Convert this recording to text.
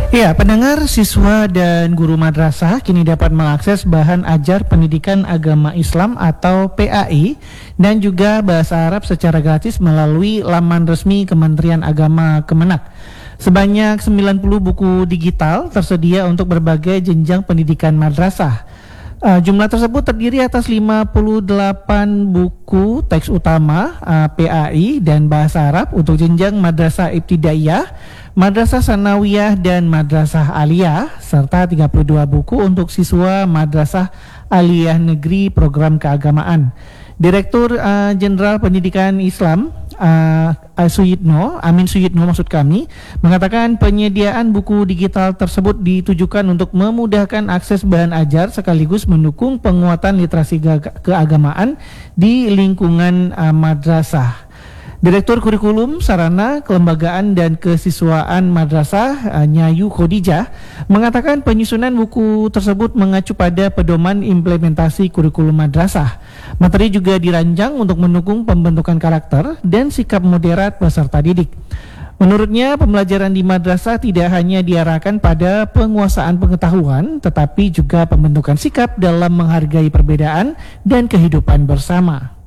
Ya, pendengar, siswa dan guru madrasah kini dapat mengakses bahan ajar pendidikan agama Islam atau PAI dan juga bahasa Arab secara gratis melalui laman resmi Kementerian Agama Kemenak. Sebanyak 90 buku digital tersedia untuk berbagai jenjang pendidikan madrasah. Jumlah tersebut terdiri atas 58 buku teks utama PAI dan bahasa Arab untuk jenjang madrasah ibtidaiyah, madrasah sanawiyah dan madrasah aliyah, serta 32 buku untuk siswa madrasah aliyah negeri program keagamaan. Direktur Jenderal Pendidikan Islam Amin Suyitno maksud kami, mengatakan penyediaan buku digital tersebut ditujukan untuk memudahkan akses bahan ajar sekaligus mendukung penguatan literasi keagamaan di lingkungan madrasah. Direktur Kurikulum, Sarana, Kelembagaan dan Kesiswaan Madrasah Nyayu Khadijah mengatakan penyusunan buku tersebut mengacu pada pedoman implementasi kurikulum madrasah. Materi juga dirancang untuk mendukung pembentukan karakter dan sikap moderat peserta didik. Menurutnya, pembelajaran di madrasah tidak hanya diarahkan pada penguasaan pengetahuan, tetapi juga pembentukan sikap dalam menghargai perbedaan dan kehidupan bersama.